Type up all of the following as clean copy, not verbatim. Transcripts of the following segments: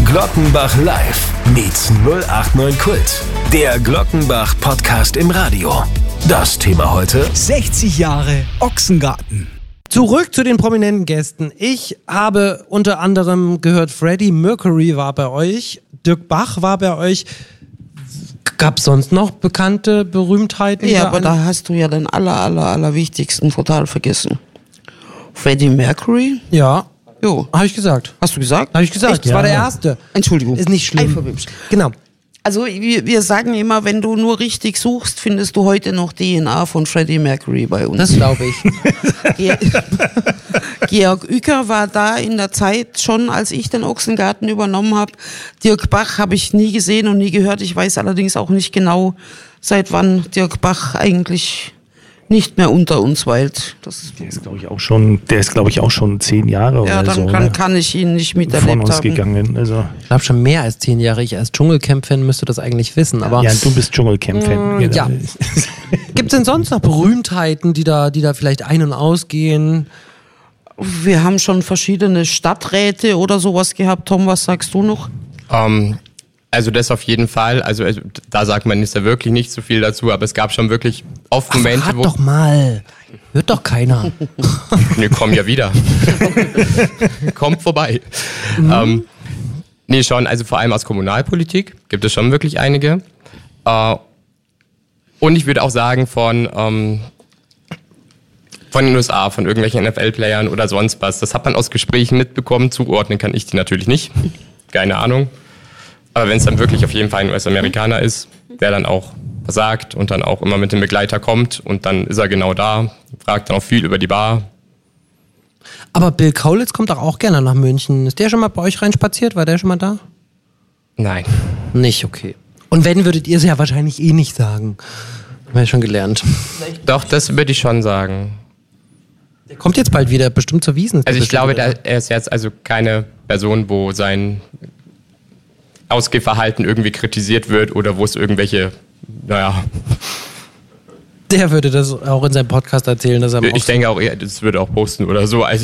Glockenbach Live meets 089 Kult. Der Glockenbach-Podcast im Radio. Das Thema heute: 60 Jahre Ochsengarten. Zurück zu den prominenten Gästen. Ich habe unter anderem gehört, Freddie Mercury war bei euch, Dirk Bach war bei euch. Gab es sonst noch bekannte Berühmtheiten? Ja, aber da hast du ja den allerwichtigsten total vergessen. Freddie Mercury? Ja. Jo. Habe ich gesagt. Hast du gesagt? Habe ich gesagt. Das war der Erste. Entschuldigung. Ist nicht schlimm. Genau. Also wir sagen immer, wenn du nur richtig suchst, findest du heute noch DNA von Freddie Mercury bei uns. Das glaube ich. Georg Uecker war da in der Zeit schon, als ich den Ochsengarten übernommen habe. Dirk Bach habe ich nie gesehen und nie gehört. Ich weiß allerdings auch nicht genau, seit wann Dirk Bach eigentlich nicht mehr unter uns weilt. Der ist, glaube ich, auch schon 10 Jahre ja, oder so. Ja, dann kann ich ihn nicht miterlebt haben. Von uns gegangen. Also. Ich glaube schon mehr als 10 Jahre. Ich als Dschungelcamp-Fan müsste das eigentlich wissen. Aber ja, du bist Dschungelcamp-Fan. Ja. Gibt es denn sonst noch Berühmtheiten, die da vielleicht ein- und ausgehen? Wir haben schon verschiedene Stadträte oder sowas gehabt. Tom, was sagst du noch? Also das auf jeden Fall. Also da sagt man ist ja wirklich nicht so viel dazu, aber es gab schon wirklich oft Momente, wo... doch mal. Hört doch keiner. Nee, komm ja wieder. Kommt vorbei. Nee, schon, also vor allem aus Kommunalpolitik gibt es schon wirklich einige. Und ich würde auch sagen von den USA, von irgendwelchen NFL-Playern oder sonst was. Das hat man aus Gesprächen mitbekommen. Zuordnen kann ich die natürlich nicht. Keine Ahnung. Aber wenn es dann wirklich auf jeden Fall ein US-Amerikaner ist, der dann auch was sagt und dann auch immer mit dem Begleiter kommt und dann ist er genau da, fragt dann auch viel über die Bar. Aber Bill Kaulitz kommt doch auch gerne nach München. Ist der schon mal bei euch reinspaziert? War der schon mal da? Nein. Nicht, okay. Und wenn, würdet ihr es ja wahrscheinlich eh nicht sagen. Haben wir ja schon gelernt. Doch, das würde ich schon sagen. Der kommt jetzt bald wieder, bestimmt zur Wiesn. Also ich glaube, er ist jetzt also keine Person, wo sein Ausgehverhalten irgendwie kritisiert wird oder wo es irgendwelche, Der würde das auch in seinem Podcast erzählen, dass er... Ich denke auch, das würde auch posten oder so. Also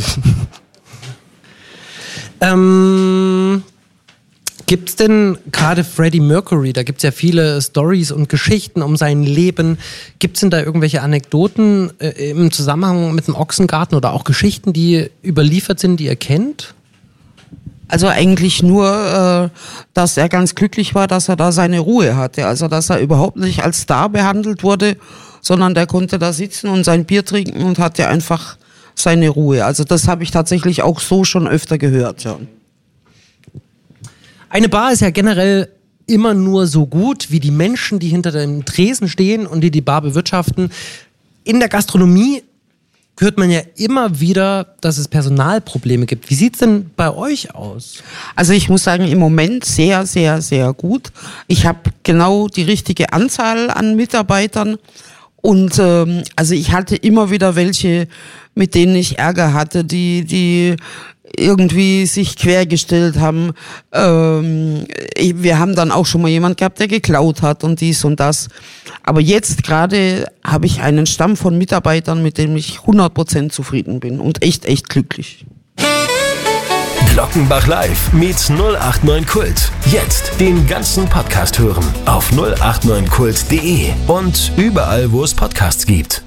gibt es denn gerade Freddie Mercury, da gibt es ja viele Storys und Geschichten um sein Leben. Gibt es denn da irgendwelche Anekdoten im Zusammenhang mit dem Ochsengarten oder auch Geschichten, die überliefert sind, die ihr kennt? Also eigentlich nur, dass er ganz glücklich war, dass er da seine Ruhe hatte. Also dass er überhaupt nicht als Star behandelt wurde, sondern der konnte da sitzen und sein Bier trinken und hatte einfach seine Ruhe. Also das habe ich tatsächlich auch so schon öfter gehört, ja. Eine Bar ist ja generell immer nur so gut wie die Menschen, die hinter dem Tresen stehen und die Bar bewirtschaften. In der Gastronomie hört man ja immer wieder, dass es Personalprobleme gibt. Wie sieht's denn bei euch aus? Also ich muss sagen, im Moment sehr, sehr, sehr gut. Ich habe genau die richtige Anzahl an Mitarbeitern und also ich hatte immer wieder welche, mit denen ich Ärger hatte, die irgendwie sich quergestellt haben. Wir haben dann auch schon mal jemand gehabt, der geklaut hat und dies und das. Aber jetzt gerade habe ich einen Stamm von Mitarbeitern, mit dem ich 100% zufrieden bin und echt glücklich. Glockenbach Live meets 089 Kult. Jetzt den ganzen Podcast hören auf 089kult.de und überall, wo es Podcasts gibt.